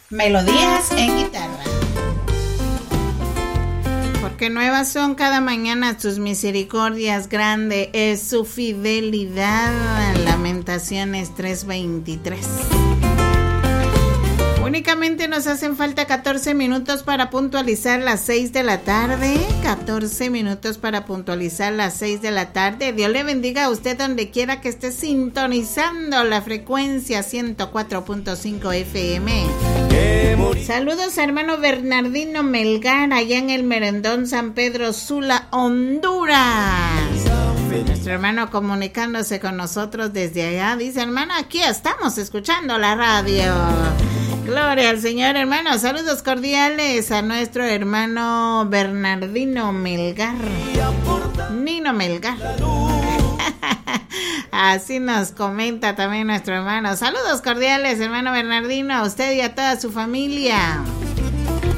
Melodías en guitarra. Porque nuevas son cada mañana sus misericordias, grande es su fidelidad. Lamentaciones 3:23. Únicamente nos hacen falta 14 minutos para puntualizar las 6 de la tarde. 14 minutos para puntualizar las 6 de la tarde. Dios le bendiga a usted donde quiera que esté sintonizando la frecuencia 104.5 FM. Saludos a hermano Bernardino Melgar, allá en el Merendón San Pedro Sula, Honduras. Nuestro hermano comunicándose con nosotros desde allá. Dice, hermano, aquí estamos escuchando la radio. Gloria al Señor, hermano. Saludos cordiales a nuestro hermano Bernardino Melgar. Nino Melgar. Así nos comenta también nuestro hermano. Saludos cordiales, hermano Bernardino, a usted y a toda su familia.